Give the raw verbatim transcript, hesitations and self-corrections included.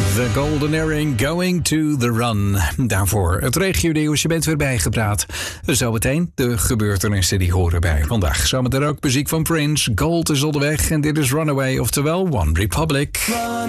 The Golden Earring, Going to the Run. Daarvoor het regio-nieuws, je bent weer bijgepraat. Zometeen de gebeurtenissen die horen bij vandaag. Zometeen ook muziek van Prince, Gold is onderweg en dit is Runaway, oftewel One Republic.